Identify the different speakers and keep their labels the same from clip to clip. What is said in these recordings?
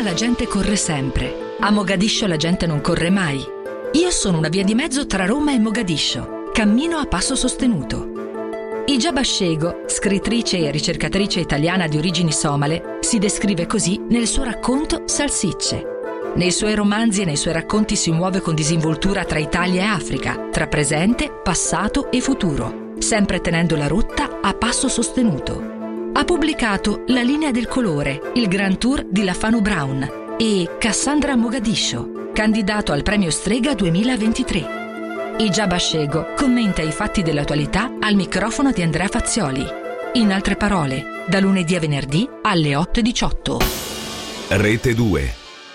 Speaker 1: la gente corre sempre. A Mogadiscio la gente non corre mai. Io sono una via di mezzo tra Roma e Mogadiscio. Cammino a passo sostenuto. Ijaba Shego, scrittrice e ricercatrice italiana di origini somale, si descrive così nel suo racconto Salsicce. Nei suoi romanzi e nei suoi racconti si muove con disinvoltura tra Italia e Africa, tra presente, passato e futuro, sempre tenendo la rotta a passo sostenuto. Ha pubblicato La linea del colore, il Grand Tour di Lafano Brown e Cassandra Mogadiscio, candidato al premio Strega 2023. Ijaba Shego commenta i fatti dell'attualità al microfono di Andrea Fazzioli. In altre parole, da lunedì a venerdì alle 8:18.
Speaker 2: Rete 2.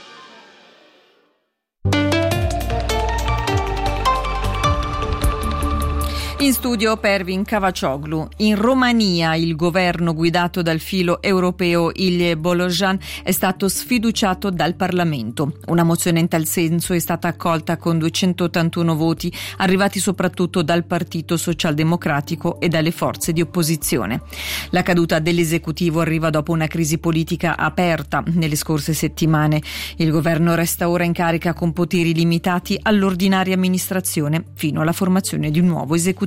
Speaker 3: In studio Pervin Cavaccioglu. In Romania il governo guidato dal filo europeo Ilie Bolojan è stato sfiduciato dal Parlamento. Una mozione in tal senso è stata accolta con 281 voti, arrivati soprattutto dal Partito Socialdemocratico e dalle forze di opposizione. La caduta dell'esecutivo arriva dopo una crisi politica aperta nelle scorse settimane. Il governo resta ora in carica con poteri limitati all'ordinaria amministrazione fino alla formazione di un nuovo esecutivo.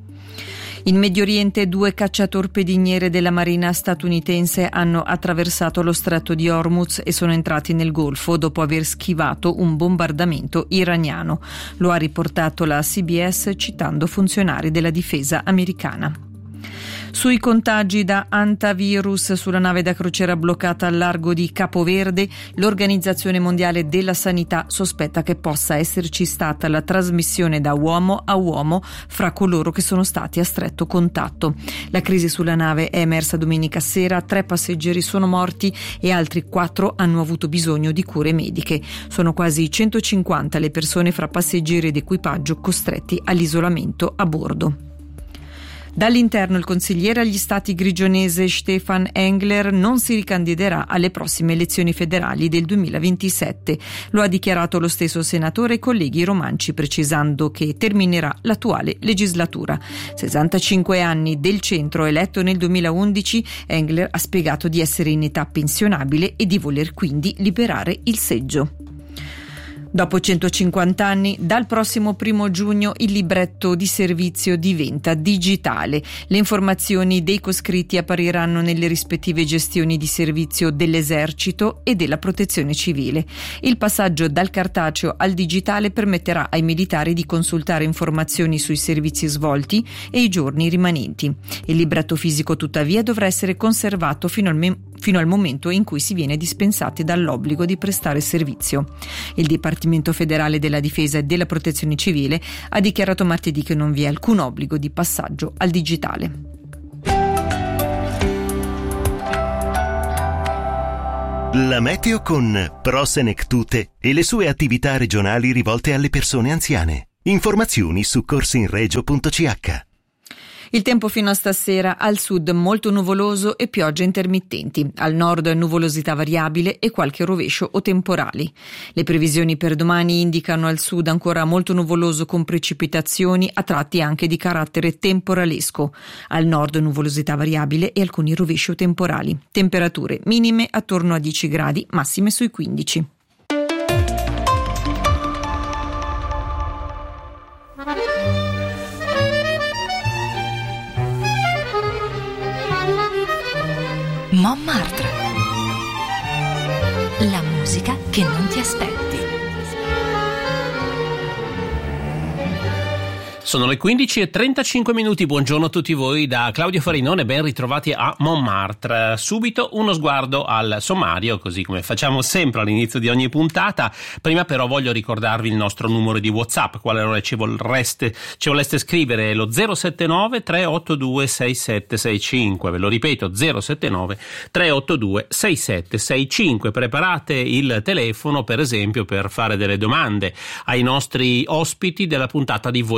Speaker 3: In Medio Oriente 2 cacciatorpediniere della Marina statunitense hanno attraversato lo stretto di Hormuz e sono entrati nel Golfo dopo aver schivato un bombardamento iraniano. Lo ha riportato la CBS citando funzionari della difesa americana. Sui contagi da antivirus sulla nave da crociera bloccata al largo di Capoverde, l'Organizzazione Mondiale della Sanità sospetta che possa esserci stata la trasmissione da uomo a uomo fra coloro che sono stati a stretto contatto. La crisi sulla nave è emersa domenica sera, 3 passeggeri sono morti e altri 4 hanno avuto bisogno di cure mediche. Sono quasi 150 le persone fra passeggeri ed equipaggio costretti all'isolamento a bordo. Dall'interno il consigliere agli stati grigionese Stefan Engler non si ricandiderà alle prossime elezioni federali del 2027. Lo ha dichiarato lo stesso senatore e colleghi romanci, precisando che terminerà l'attuale legislatura. 65 anni del centro, eletto nel 2011, Engler ha spiegato di essere in età pensionabile e di voler quindi liberare il seggio. Dopo 150 anni, dal prossimo 1 giugno il libretto di servizio diventa digitale. Le informazioni dei coscritti appariranno nelle rispettive gestioni di servizio dell'esercito e della protezione civile. Il passaggio dal cartaceo al digitale permetterà ai militari di consultare informazioni sui servizi svolti e i giorni rimanenti. Il libretto fisico, tuttavia, dovrà essere conservato fino al momento in cui si viene dispensati dall'obbligo di prestare servizio. Il Dipartimento federale della difesa e della protezione civile ha dichiarato martedì che non vi è alcun obbligo di passaggio al digitale.
Speaker 4: La meteo con Pro Senectute e le sue attività regionali rivolte alle persone anziane. Informazioni su corsinregio.ch.
Speaker 3: Il tempo fino a stasera: al sud molto nuvoloso e piogge intermittenti, al nord nuvolosità variabile e qualche rovescio o temporali. Le previsioni per domani indicano al sud ancora molto nuvoloso con precipitazioni a tratti anche di carattere temporalesco, al nord nuvolosità variabile e alcuni rovesci o temporali. Temperature minime attorno a 10 gradi, massime sui 15.
Speaker 1: Montmartre. La musica che non ti aspetti.
Speaker 5: Sono le 15:35. Buongiorno a tutti voi da Claudio Farinone, ben ritrovati a Montmartre. Subito uno sguardo al sommario, così come facciamo sempre all'inizio di ogni puntata. Prima però voglio ricordarvi il nostro numero di WhatsApp, qualora ci voleste scrivere, lo 079 382 6765. Ve lo ripeto, 079 382 6765. Preparate il telefono, per esempio, per fare delle domande ai nostri ospiti della puntata di Voi che sapete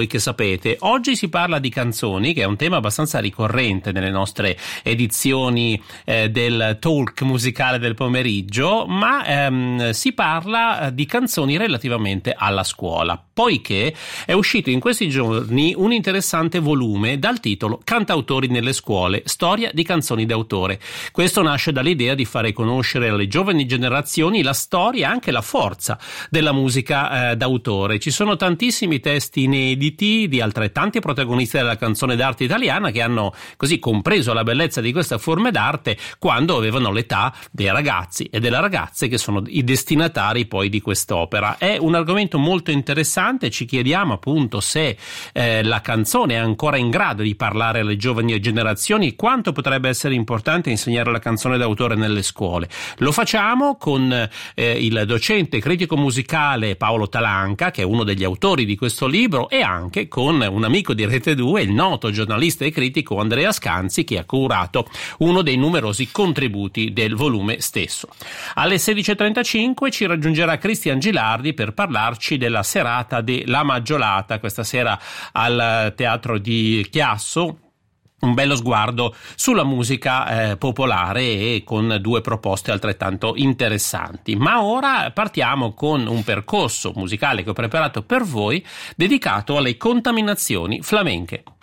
Speaker 5: sapete. Oggi si parla di canzoni, che è un tema abbastanza ricorrente nelle nostre edizioni del talk musicale del pomeriggio, ma si parla di canzoni relativamente alla scuola, poiché è uscito in questi giorni un interessante volume dal titolo Cantautori nelle scuole, storia di canzoni d'autore. Questo nasce dall'idea di fare conoscere alle giovani generazioni la storia e anche la forza della musica d'autore. Ci sono tantissimi testi inediti di altrettanti protagonisti della canzone d'arte italiana che hanno così compreso la bellezza di questa forma d'arte quando avevano l'età dei ragazzi e delle ragazze che sono i destinatari poi di quest'opera. È un argomento molto interessante, ci chiediamo appunto se la canzone è ancora in grado di parlare alle giovani generazioni, quanto potrebbe essere importante insegnare la canzone d'autore nelle scuole. Lo facciamo con il docente critico musicale Paolo Talanca, che è uno degli autori di questo libro, e anche con un amico di Rete 2, il noto giornalista e critico Andrea Scanzi, che ha curato uno dei numerosi contributi del volume stesso. Alle 16.35 ci raggiungerà Cristian Gilardi per parlarci della serata di La Maggiolata, questa sera al Teatro di Chiasso. Un bello sguardo sulla musica popolare e con due proposte altrettanto interessanti. Ma ora partiamo con un percorso musicale che ho preparato per voi dedicato alle contaminazioni flamenche.